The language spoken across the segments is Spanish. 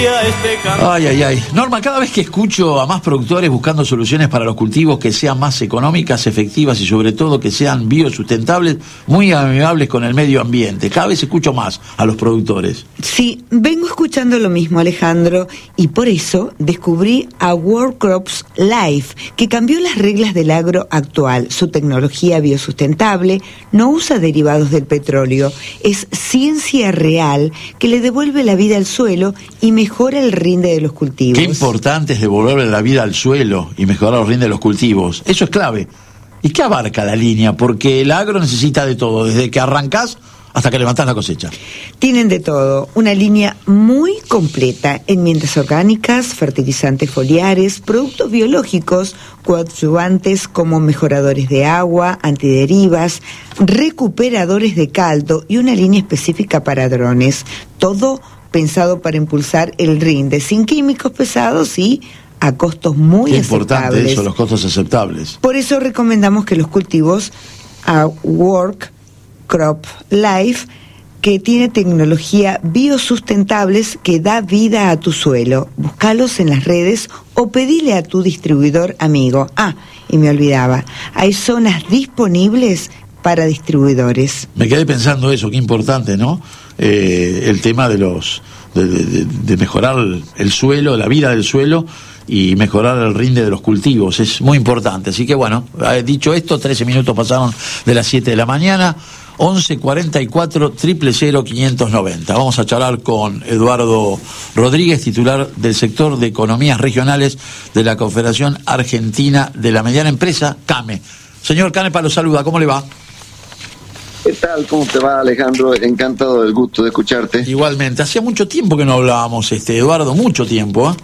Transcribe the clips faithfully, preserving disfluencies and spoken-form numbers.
Ay, ay, ay. Norma, cada vez que escucho a más productores buscando soluciones para los cultivos que sean más económicas, efectivas y sobre todo que sean biosustentables, muy amigables con el medio ambiente, cada vez escucho más a los productores. Sí, vengo escuchando lo mismo, Alejandro, y por eso descubrí a World Crops Life, que cambió las reglas del agro actual. Su tecnología biosustentable no usa derivados del petróleo, es ciencia real que le devuelve la vida al suelo y mejora el rinde de los cultivos. Qué importante es devolverle la vida al suelo y mejorar el rinde de los cultivos. Eso es clave. ¿Y qué abarca la línea? Porque el agro necesita de todo, desde que arrancás hasta que levantás la cosecha. Tienen de todo, una línea muy completa, enmiendas orgánicas, fertilizantes foliares, productos biológicos, coadyuvantes como mejoradores de agua, antiderivas, recuperadores de caldo y una línea específica para drones. Todo pensado para impulsar el rinde, sin químicos pesados y a costos muy Qué aceptables. importante eso, los costos aceptables. Por eso recomendamos que los cultivos a Work Crop Life, que tiene tecnología biosustentables que da vida a tu suelo. Búscalos en las redes o pedile a tu distribuidor amigo. Ah, y me olvidaba, hay zonas disponibles para distribuidores. Me quedé pensando eso, qué importante, ¿no? Eh, el tema de los de, de, de mejorar el suelo, la vida del suelo y mejorar el rinde de los cultivos, es muy importante. Así que bueno, dicho esto, trece minutos pasaron de las siete de la mañana, once cuarenta y cuatro, cero cero quinientos noventa. Vamos a charlar con Eduardo Rodríguez, titular del sector de economías regionales de la Confederación Argentina de la Mediana Empresa, CAME. Señor Canepa, lo saluda, ¿cómo le va? ¿Qué tal? ¿Cómo te va, Alejandro? Encantado del gusto de escucharte. Igualmente. Hacía mucho tiempo que no hablábamos, este Eduardo, mucho tiempo, ¿eh?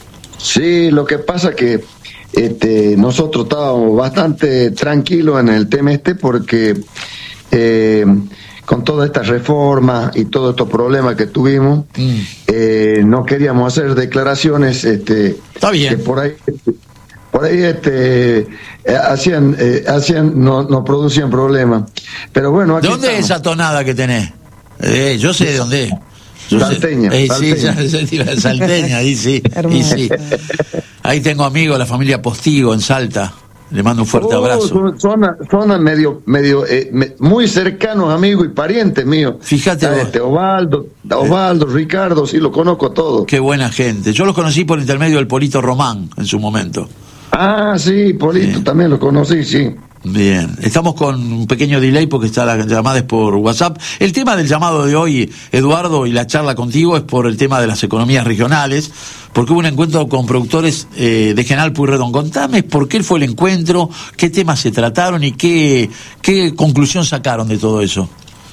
Sí, lo que pasa que este, nosotros estábamos bastante tranquilos en el tema este porque eh, con toda esta reforma y todos estos problemas que tuvimos, mm. eh, no queríamos hacer declaraciones este, Está bien. que por ahí... Por ahí este, eh, hacían, eh, hacían no, no producían problemas. Pero bueno, aquí ¿de dónde estamos. es esa tonada que tenés? Eh, yo sé de dónde es. Yo Salteña. Sé, eh, Salteña. Sí, ya, Salteña, ahí sí, y sí. Ahí tengo amigos, la familia Postigo en Salta. Le mando un fuerte oh, abrazo. Son, son, son medio, medio eh, me, muy cercanos amigos y parientes míos. Fíjate vos. Este, Osvaldo, Osvaldo, Ricardo, sí, lo conozco todo. Qué buena gente. Yo los conocí por intermedio del Polito Román en su momento. Ah, sí, Polito, sí. También lo conocí, sí. Bien, estamos con un pequeño delay porque está la llamada es por WhatsApp. El tema del llamado de hoy, Eduardo, y la charla contigo es por el tema de las economías regionales, porque hubo un encuentro con productores eh, de General Pueyrredón. Contame por qué fue el encuentro, qué temas se trataron y qué, qué conclusión sacaron de todo eso.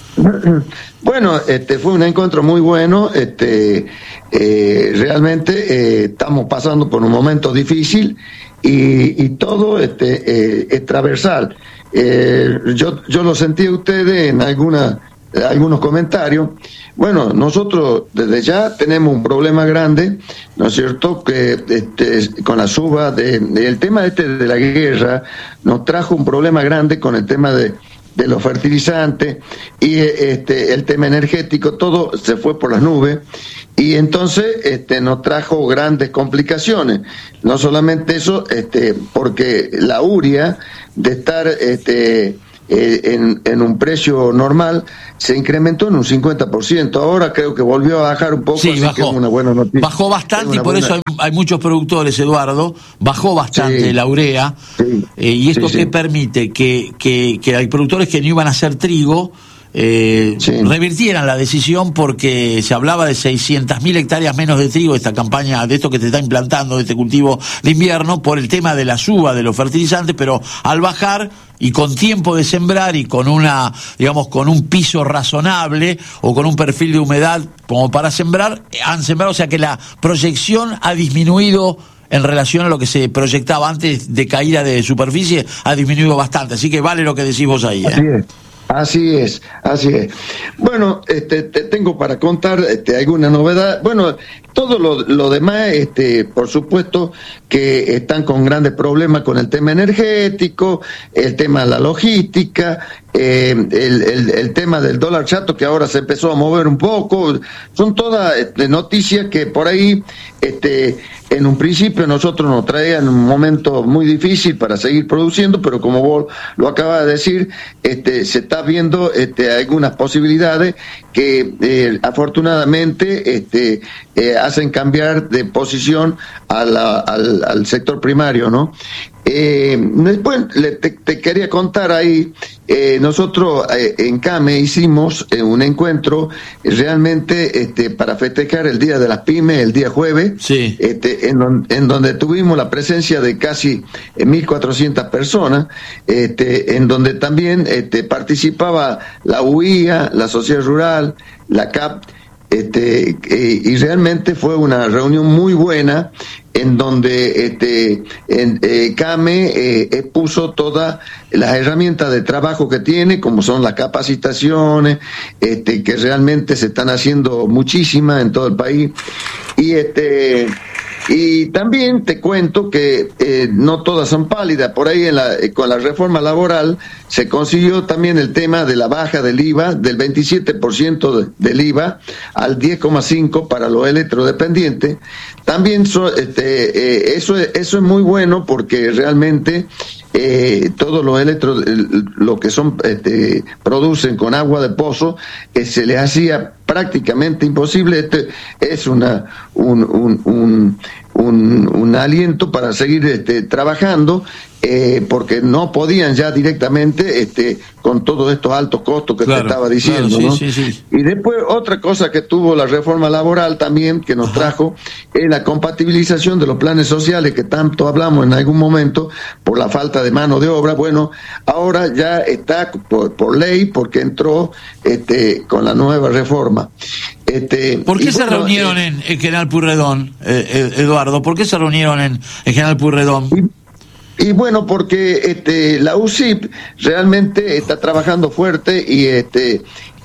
Bueno, este fue un encuentro muy bueno. Este, eh, realmente eh, estamos pasando por un momento difícil. Y, y todo este eh, es transversal. Eh, yo yo lo sentí a ustedes en alguna, algunos comentarios. Bueno, nosotros desde ya tenemos un problema grande, ¿no es cierto? Que este, con la suba de, de el tema este de la guerra nos trajo un problema grande con el tema de de los fertilizantes y este el tema energético, todo se fue por las nubes y entonces este nos trajo grandes complicaciones. No solamente eso, este porque la urea de estar este eh, en, en un precio normal se incrementó en un cincuenta por ciento. Ahora creo que volvió a bajar un poco, sí, así bajó. que es una buena noticia. Bajó bastante y por buena... eso hay, hay muchos productores, Eduardo, bajó bastante sí. la urea, sí. eh, y esto sí, que sí. permite que, que, que hay productores que no iban a hacer trigo, eh, sí. revirtieran la decisión porque se hablaba de seiscientas mil hectáreas menos de trigo, esta campaña, de esto que te está implantando, de este cultivo de invierno, por el tema de la suba de los fertilizantes, pero al bajar y con tiempo de sembrar y con una, digamos, con un piso razonable o con un perfil de humedad como para sembrar, han sembrado, o sea que la proyección ha disminuido en relación a lo que se proyectaba antes de caída de superficie, ha disminuido bastante, así que vale lo que decís vos ahí, ¿eh? Así es. Así es, así es. Bueno, este, te tengo para contar este, alguna novedad. Bueno, todo lo, lo demás, este, por supuesto, que están con grandes problemas con el tema energético, el tema de la logística, eh, el, el, el tema del dólar chato que ahora se empezó a mover un poco, son todas este, noticias que por ahí este, en un principio nosotros nos traían un momento muy difícil para seguir produciendo, pero como vos lo acabas de decir, este, se está viendo este, algunas posibilidades que eh, afortunadamente este, eh, hacen cambiar de posición a la, al, al sector primario, ¿no? Eh, después le, te, te quería contar ahí, eh, nosotros eh, en CAME hicimos eh, un encuentro eh, realmente este, para festejar el Día de las Pymes, el día jueves, sí. este, en, don, en donde tuvimos la presencia de casi eh, mil cuatrocientas personas, este, en donde también este, participaba la U I A, la Sociedad Rural, la C A P, este, eh, y realmente fue una reunión muy buena en donde este en, eh, CAME eh, expuso todas las herramientas de trabajo que tiene, como son las capacitaciones, este que realmente se están haciendo muchísimas en todo el país, y este y también te cuento que eh, no todas son pálidas. Por ahí en la, eh, con la reforma laboral se consiguió también el tema de la baja del I V A, del veintisiete por ciento de, del I V A al diez coma cinco por ciento para los electrodependientes. También so, este, eh, eso, eso es muy bueno porque realmente eh, todos los electros, lo que son este, producen con agua de pozo, eh, se les hacía prácticamente imposible. Este es una un un, un, un, un aliento para seguir este, trabajando, eh, porque no podían ya directamente este, con todos estos altos costos que claro, te estaba diciendo, claro, sí, ¿no? Sí, sí. Y después otra cosa que tuvo la reforma laboral también, que nos Ajá. trajo, es la compatibilización de los planes sociales que tanto hablamos en algún momento por la falta de mano de obra. Bueno, ahora ya está por, por ley, porque entró este, con la nueva reforma. Este, ¿Por qué se bueno, reunieron eh, en, en General Pueyrredón, eh, Eduardo? ¿Por qué se reunieron en, en General Pueyrredón? Y, y bueno, porque este, la U C I P realmente está trabajando fuerte y este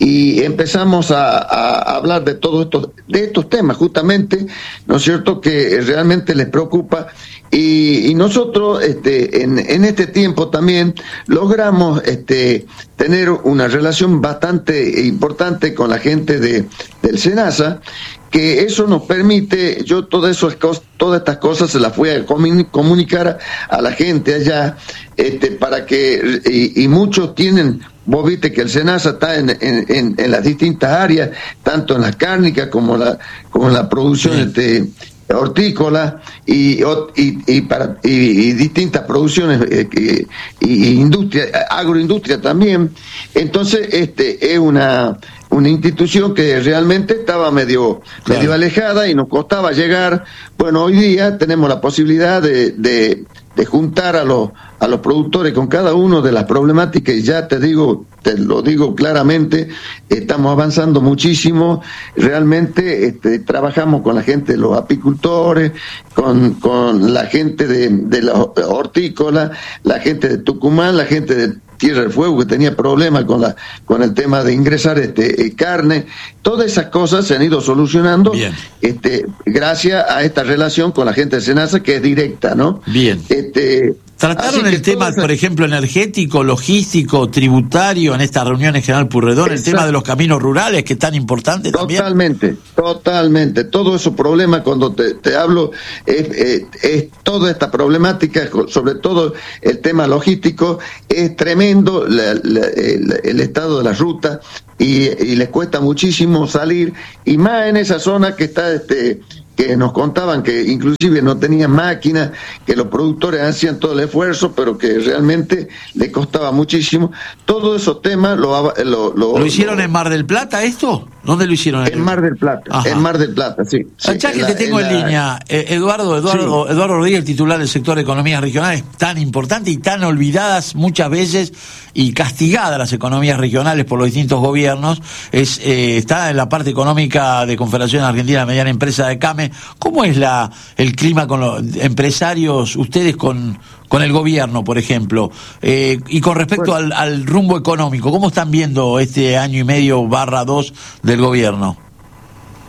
y empezamos a, a hablar de todos estos de estos temas, justamente, ¿no es cierto?, que realmente les preocupa. Y, y nosotros este, en, en este tiempo también logramos este, tener una relación bastante importante con la gente de, del SENASA, que eso nos permite, yo todas esas cosas, todas estas cosas se las fui a comunicar a la gente allá, este, para que, y, y muchos tienen, vos viste que el SENASA está en, en, en las distintas áreas, tanto en las cárnicas como la, como la producción sí. este, hortícola y, y, y, para, y, y distintas producciones eh, y, y industria, agroindustria también. Entonces este es una una institución que realmente estaba medio claro. medio alejada y nos costaba llegar. Bueno, hoy día tenemos la posibilidad de, de, de juntar a los a los productores con cada uno de las problemáticas, y ya te digo, te lo digo claramente, estamos avanzando muchísimo. Realmente este, trabajamos con la gente de los apicultores, con, con la gente de, de la hortícola, la gente de Tucumán, la gente de Tierra del Fuego, que tenía problemas con la con el tema de ingresar este eh, carne. Todas esas cosas se han ido solucionando este gracias a esta relación con la gente de SENASA, que es directa, ¿no? Bien. Este ¿Trataron el tema, esa... por ejemplo, energético, logístico, tributario en esta reunión en General Pueyrredón, el tema de los caminos rurales, que es tan importante también? Totalmente, totalmente. Todo esos problemas, cuando te, te hablo, es, es, es toda esta problemática, sobre todo el tema logístico, es tremendo la, la, el, el estado de la ruta, y, y les cuesta muchísimo salir, y más en esa zona que está este que nos contaban que inclusive no tenían máquinas, que los productores hacían todo el esfuerzo, pero que realmente le costaba muchísimo. Todos esos temas lo... ¿Lo, lo, ¿Lo hicieron lo, en Mar del Plata esto? ¿Dónde lo hicieron? En Mar del Plata, Ajá. en Mar del Plata, sí. sí ya que en te la, tengo en, en la... línea, eh, Eduardo, Eduardo, sí. Eduardo Rodríguez, titular del sector de economías regionales, tan importante y tan olvidadas muchas veces y castigadas las economías regionales por los distintos gobiernos, es eh, está en la parte económica de Confederación Argentina de Mediana Empresa de CAME. ¿Cómo es la el clima con los empresarios, ustedes con, con el gobierno, por ejemplo? Eh, y con respecto bueno. al, al rumbo económico, ¿cómo están viendo este año y medio barra dos del gobierno?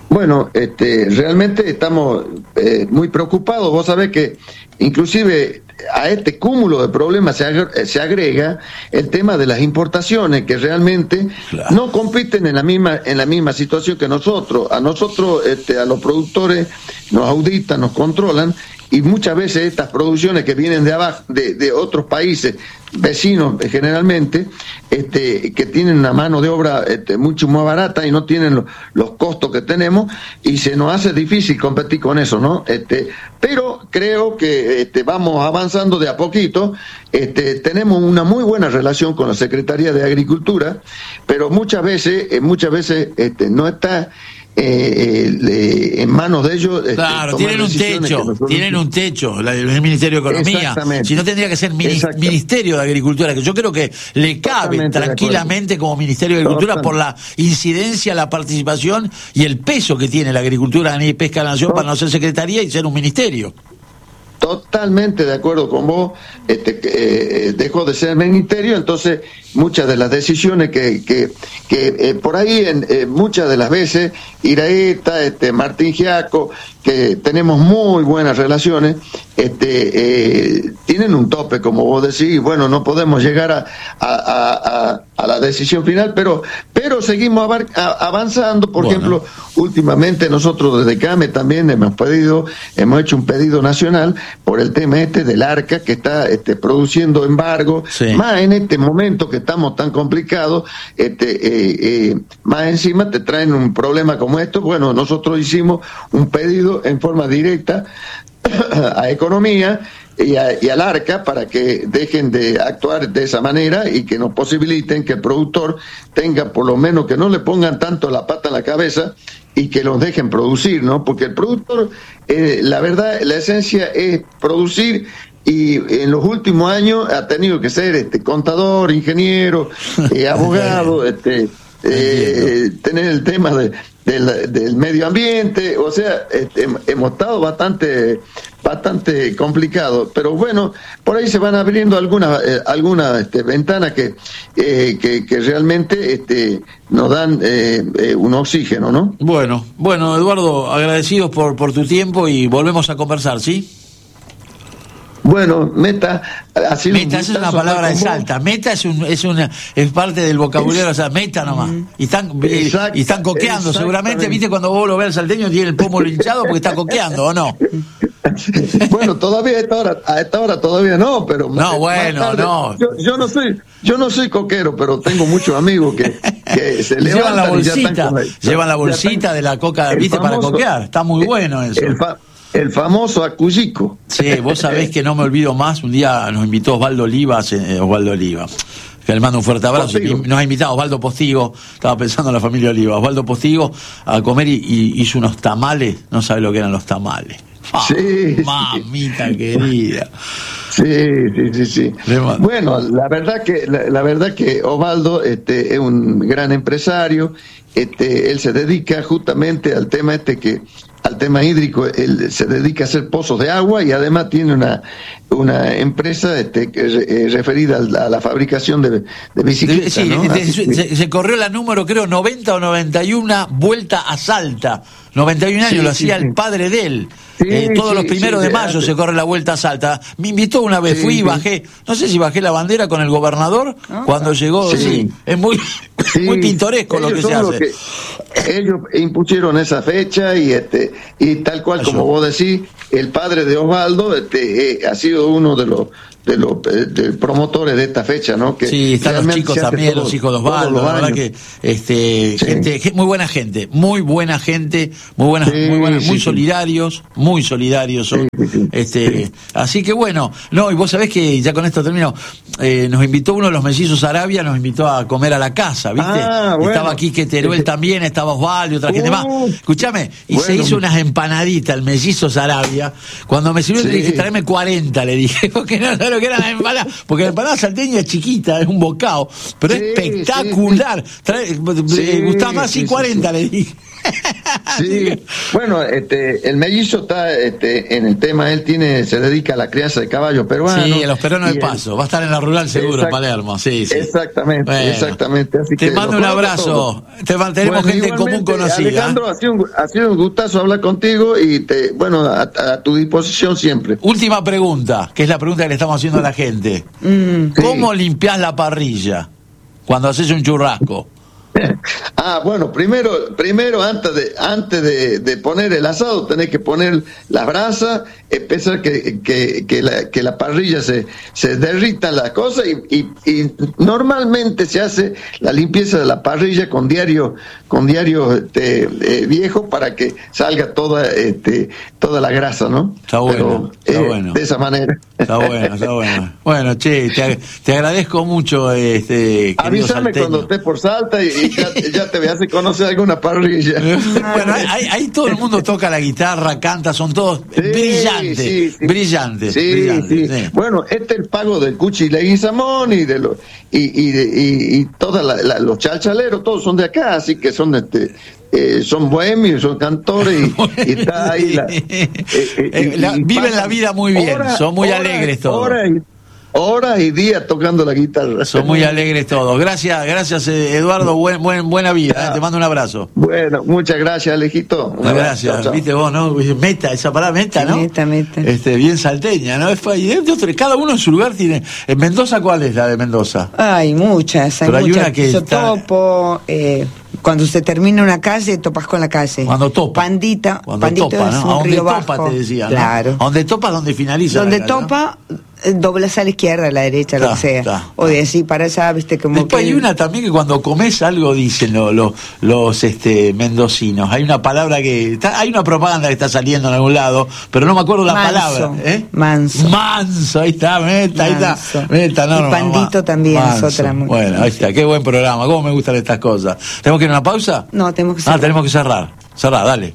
Bueno, este, realmente estamos eh, muy preocupados. Vos sabés que inclusive a este cúmulo de problemas se agrega, se agrega el tema de las importaciones, que realmente claro. no compiten en la misma en la misma situación que nosotros. A nosotros, este, a los productores nos auditan, nos controlan, y muchas veces estas producciones que vienen de abajo, de, de otros países vecinos generalmente, este, que tienen una mano de obra este, mucho más barata y no tienen lo, los costos que tenemos, y se nos hace difícil competir con eso, ¿no? Este, pero creo que este, vamos avanzando de a poquito. Este, tenemos una muy buena relación con la Secretaría de Agricultura, pero muchas veces, eh, muchas veces este, no está Eh, eh, en manos de ellos. Claro, este, tienen un techo, nosotros... tienen un techo, la, el Ministerio de Economía. Si no, tendría que ser mini, Ministerio de Agricultura, que yo creo que le cabe tranquilamente como Ministerio de Agricultura Totalmente. por la incidencia, la participación y el peso que tiene la agricultura y pesca de la nación, para no ser secretaría y ser un ministerio. Totalmente de acuerdo con vos. Este, eh, dejó de ser ministerio, entonces muchas de las decisiones que que, que eh, por ahí en eh, muchas de las veces Iraeta, este Martín Giaco, que tenemos muy buenas relaciones, este eh, tienen un tope, como vos decís. Bueno, no podemos llegar a a, a, a la decisión final, pero pero seguimos avar, a, avanzando. Por bueno. ejemplo, últimamente nosotros desde CAME también hemos pedido, hemos hecho un pedido nacional por el tema este del ARCA, que está este, produciendo embargo, sí. más en este momento que estamos tan complicados, este, eh, eh, más encima te traen un problema como esto. Bueno, nosotros hicimos un pedido en forma directa a Economía y, a, y al ARCA para que dejen de actuar de esa manera y que nos posibiliten que el productor tenga, por lo menos, que no le pongan tanto la pata en la cabeza y que los dejen producir, ¿no? Porque el productor, eh, la verdad, la esencia es producir, y en los últimos años ha tenido que ser este contador, ingeniero, eh, abogado, este eh, tener el tema de, del, del medio ambiente. O sea, este, hemos estado bastante bastante complicados, pero bueno, por ahí se van abriendo algunas eh, algunas este, ventanas que, eh, que que realmente este nos dan eh, eh, un oxígeno, ¿no? Bueno, bueno, Eduardo, agradecidos por por tu tiempo y volvemos a conversar, ¿sí? Bueno, meta, ha sido meta es una palabra de Salta. Meta es un, es una, es parte del vocabulario, o sea, meta nomás. Y están, Exact, y están coqueando, seguramente, viste, cuando vos lo ves al salteño tiene el pomo hinchado porque está coqueando, ¿o no? Bueno, todavía a esta hora, a esta hora todavía no, pero no, más, bueno, más tarde, no. Yo, yo no soy, yo no soy coquero, pero tengo muchos amigos que, que se llevan la bolsita, con, llevan la bolsita de la coca, viste, famoso, para coquear. Está muy bueno eso. El, fa, el famoso acuyico. Sí, vos sabés que no me olvido más. Un día nos invitó Osvaldo Oliva, eh, Osvaldo Oliva, que le mando un fuerte abrazo. Postigo. Nos ha invitado Osvaldo Postigo, estaba pensando en la familia Oliva, Osvaldo Postigo a comer y, y hizo unos tamales. No sabe lo que eran los tamales. Oh, sí, mamita sí. querida. Sí, sí, sí, sí. Bueno, la verdad que la, la verdad que Osvaldo este, es un gran empresario. Este, él se dedica justamente al tema este que al tema hídrico. Él se dedica a hacer pozos de agua y además tiene una una empresa este, que, eh, referida a la, a la fabricación de, de bicicletas, sí, ¿no? de, se, se, se corrió la número, creo, noventa o noventa y uno vuelta a Salta. noventa y un años, sí, lo hacía sí, el padre de él. Sí, eh, todos sí, los primeros sí, de mayo se corre la vuelta a Salta. Me invitó una vez, sí, fui y bajé, no sé si bajé la bandera con el gobernador ah, cuando llegó. Sí, sí es muy, sí, muy pintoresco lo que se hace. Que ellos impusieron esa fecha y este y tal cual como vos decís, el padre de Osvaldo este, eh, ha sido uno de los de los eh, de promotores de esta fecha, ¿no? Que sí, están los chicos también, todo, los hijos de Osvaldo, la verdad que este sí. gente, muy buena gente, muy buena gente, muy buena, sí, muy buena, sí, muy sí. solidarios, muy solidarios son. Sí, sí, este, sí. Así que bueno, no, y vos sabés que ya con esto termino, eh, nos invitó uno de los mellizos Arabia, nos invitó a comer a la casa, ¿viste? Ah, bueno. Estaba Quique Teruel también, estaba Osvaldo y otra uh, gente más. Escuchame, y bueno. se hizo unas empanaditas, el mellizos Arabia. Cuando me sirvió sí. le dije, tráeme cuarenta, le dije, porque no sé lo que era la empanada, porque la empanada salteña es chiquita, es un bocado, pero sí, es espectacular. Sí, Trae, sí, gustaba más sí, y cuarenta, sí, le dije. Sí, bueno, este, el mellizo está este, en el tema, él tiene, se dedica a la crianza de caballos peruanos. Sí, en los peruanos del Paso, va a estar en la rural seguro, exact, Palermo, sí, sí. Exactamente, bueno, exactamente. Así te que mando un abrazo, te mantenemos bueno, gente en común conocida. Alejandro, ha sido, un, ha sido un gustazo hablar contigo y te, bueno, a, a tu disposición siempre. Última pregunta, que es la pregunta que le estamos haciendo a la gente. Mm, ¿Cómo sí. limpiás la parrilla cuando haces un churrasco? Ah, bueno, primero, primero antes de antes de, de poner el asado tenés que poner las brasas, empezar que, que, que, la, que la parrilla se, se derrita las cosas y, y, y normalmente se hace la limpieza de la parrilla con diario con diario este, eh, viejo para que salga toda este, toda la grasa, ¿no? Está bueno, Pero, está eh, bueno. De esa manera. Está bueno, está bueno. Bueno, che, te, te agradezco mucho. Este, avísame cuando estés por Salta y, y ya, ya te veas y conocer alguna parrilla. Bueno, ahí, ahí todo el mundo toca la guitarra, canta, son todos sí, brillantes, sí, sí. brillantes. Sí, brillantes sí. Sí. Bueno, este es el pago del Cuchi Leguizamón y de los y y, y, y todos la, los chalchaleros, todos son de acá, así que son este Eh, son bohemios, son cantores y, y está ahí la, eh, eh, la, y viven la vida muy bien, horas, son muy horas, alegres todos. Horas y, horas y días tocando la guitarra. Son muy alegres todos. Gracias, gracias Eduardo, buen, buen, buena vida, ah, eh, te mando un abrazo. Bueno, muchas gracias, Alejito. Muchas gracias, chao, chao. Viste vos, ¿no? Meta, esa palabra meta, ¿no? Meta, meta. Este, bien salteña, ¿no? Cada uno en su lugar tiene. ¿En Mendoza cuál es la de Mendoza? Hay muchas, hay Pero muchas. Hay una que está... Topo, eh... Cuando se termina una calle, topas con la calle. Cuando topa. Pandita. Cuando Pandito topa, ¿no? es un a donde río topa bajo. Te decía, ¿no? Claro. A donde topa es donde finaliza. Donde la calle, topa, ¿no? Doblas a la izquierda, a la derecha, está, lo que sea. Está, o de así para allá, viste, como Después que... hay una también que cuando comes algo dicen lo, lo, los este, mendocinos. Hay una palabra que... Está, hay una propaganda que está saliendo en algún lado, pero no me acuerdo la manso, palabra. ¿eh? Manso. Manso, ahí está, meta, ahí está. Meta, no, y no, Pandito no, también manso. es otra muy... Bueno, ahí está, qué buen programa. ¿Cómo me gustan estas cosas? ¿Tenemos que ir a una pausa? No, tenemos que cerrar. Ah, tenemos que cerrar. Cerrar, dale.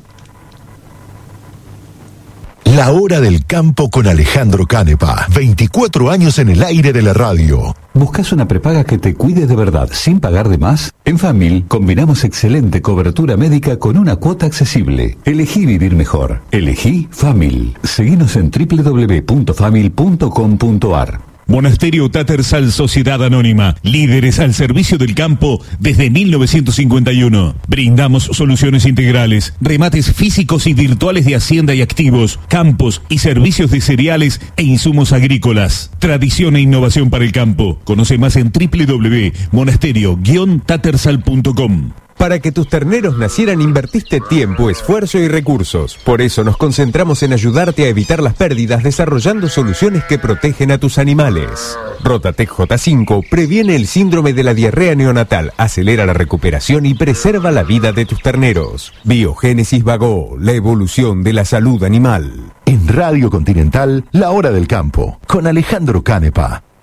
La Hora del Campo con Alejandro Canepa. veinticuatro años en el aire de la radio. ¿Buscas una prepaga que te cuide de verdad sin pagar de más? En Famil combinamos excelente cobertura médica con una cuota accesible. Elegí vivir mejor. Elegí Famil. Seguinos en doble u doble u doble u punto famil punto com punto a r. Monasterio Tattersall Sociedad Anónima, líderes al servicio del campo desde mil novecientos cincuenta y uno. Brindamos soluciones integrales, remates físicos y virtuales de hacienda y activos, campos y servicios de cereales e insumos agrícolas. Tradición e innovación para el campo. Conoce más en doble u doble u doble u punto monasterio guion tattersall punto com. Para que tus terneros nacieran invertiste tiempo, esfuerzo y recursos. Por eso nos concentramos en ayudarte a evitar las pérdidas desarrollando soluciones que protegen a tus animales. Rotatec J cinco previene el síndrome de la diarrea neonatal, acelera la recuperación y preserva la vida de tus terneros. Biogénesis Vago, la evolución de la salud animal. En Radio Continental, La Hora del Campo, con Alejandro Canepa.